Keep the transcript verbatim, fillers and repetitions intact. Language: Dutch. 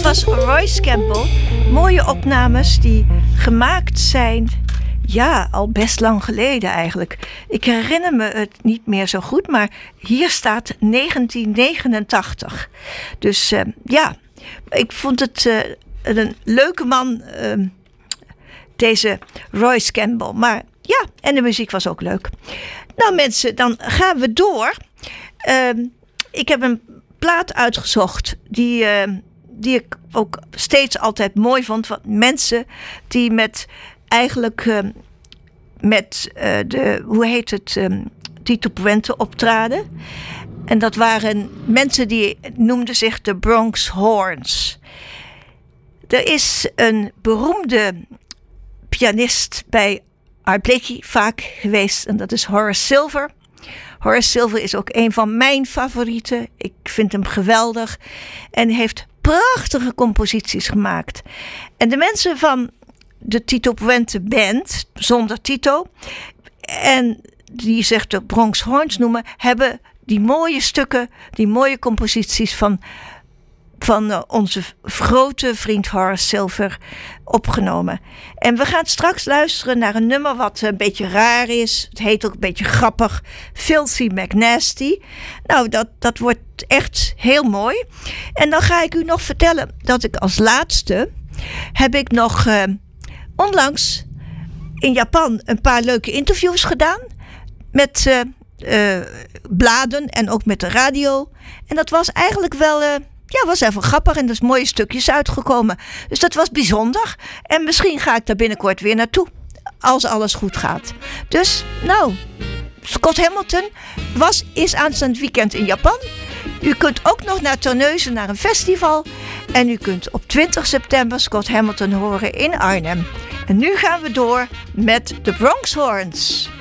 was Royce Campbell. Mooie opnames die gemaakt zijn, ja, al best lang geleden eigenlijk. Ik herinner me het niet meer zo goed, maar hier staat negentien negenentachtig. Dus uh, ja, ik vond het uh, een leuke man, uh, deze Royce Campbell. Maar ja, en de muziek was ook leuk. Nou mensen, dan gaan we door. Uh, ik heb een plaat uitgezocht die... Uh, die ik ook steeds altijd mooi vond. Van mensen die met eigenlijk uh, met uh, de, hoe heet het, um, Tito Puente optraden. En dat waren mensen die noemden zich de Bronx Horns. Er is een beroemde pianist bij Art Blakey vaak geweest. En dat is Horace Silver. Horace Silver is ook een van mijn favorieten. Ik vind hem geweldig. En heeft prachtige composities gemaakt. En de mensen van de Tito Puente Band, zonder Tito, en die zich de Bronx Horns noemen, hebben die mooie stukken, die mooie composities van, van uh, onze grote vriend Horace Silver opgenomen. En we gaan straks luisteren naar een nummer wat een beetje raar is. Het heet ook een beetje grappig, Filthy McNasty. Nou, dat, dat wordt echt heel mooi. En dan ga ik u nog vertellen dat ik als laatste heb ik nog uh, onlangs in Japan een paar leuke interviews gedaan met uh, uh, bladen en ook met de radio. En dat was eigenlijk wel... Uh, Ja, was even grappig en er is mooie stukjes uitgekomen. Dus dat was bijzonder. En misschien ga ik daar binnenkort weer naartoe. Als alles goed gaat. Dus, nou, Scott Hamilton was, is aanstaand weekend in Japan. U kunt ook nog naar Terneuzen naar een festival. En u kunt op twintig september Scott Hamilton horen in Arnhem. En nu gaan we door met de Bronx Horns.